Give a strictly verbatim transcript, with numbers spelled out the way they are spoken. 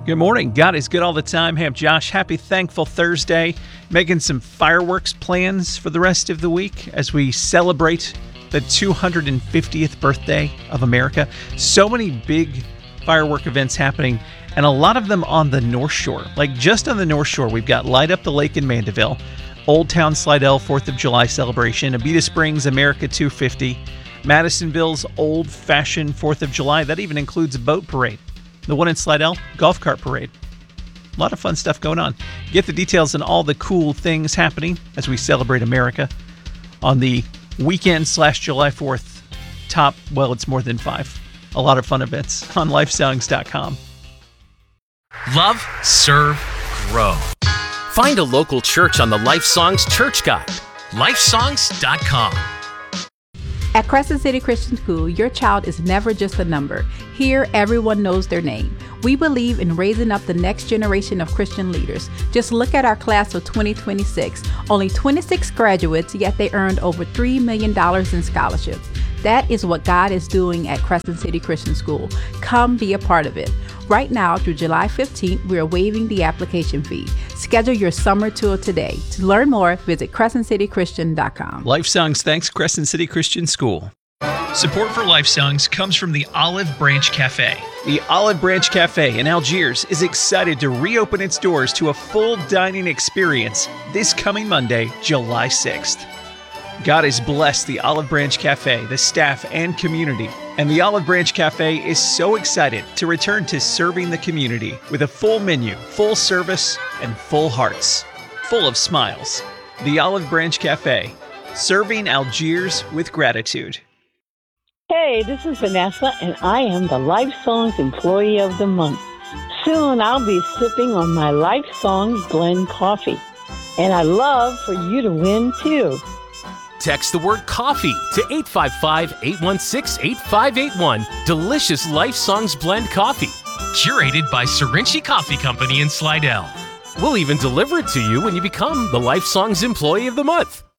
Good morning. God is good all the time. Hey, I'm Josh. Happy Thankful Thursday. Making some fireworks plans for the rest of the week as we celebrate the two hundred fiftieth birthday of America. So many big firework events happening, and a lot of them on the North Shore. Like just on the North Shore, we've got Light Up the Lake in Mandeville, Old Town Slidell fourth of July celebration, Abita Springs America two fifty, Madisonville's Old Fashioned fourth of July. That even includes a boat parade. The one in Slidell, golf cart parade. A lot of fun stuff going on. Get the details on all the cool things happening as we celebrate America on the weekend slash July fourth top, well, it's more than five. A lot of fun events on life songs dot com. Love, serve, grow. Find a local church on the Life Songs Church Guide. life songs dot com. At Crescent City Christian School, your child is never just a number. Here, everyone knows their name. We believe in raising up the next generation of Christian leaders. Just look at our class of twenty twenty-six. Only twenty-six graduates, yet they earned over three million dollars in scholarships. That is what God is doing at Crescent City Christian School. Come be a part of it. Right now, through July fifteenth, we are waiving the application fee. Schedule your summer tour today. To learn more, visit crescent city christian dot com. Life Songs thanks Crescent City Christian School. Support for Life Songs comes from the Olive Branch Cafe. The Olive Branch Cafe in Algiers is excited to reopen its doors to a full dining experience this coming Monday, July sixth. God has blessed the Olive Branch Cafe, the staff, and community. And the Olive Branch Cafe is so excited to return to serving the community with a full menu, full service, and full hearts, full of smiles. The Olive Branch Cafe, serving Algiers with gratitude. Hey, this is Vanessa, and I am the Life Songs Employee of the Month. Soon I'll be sipping on my Life Songs blend coffee. And I'd love for you to win, too. Text the word coffee to eight five five, eight one six, eight five eight one. Delicious Life Songs blend coffee. Curated by Serinci Coffee Company in Slidell. We'll even deliver it to you when you become the Life Songs Employee of the Month.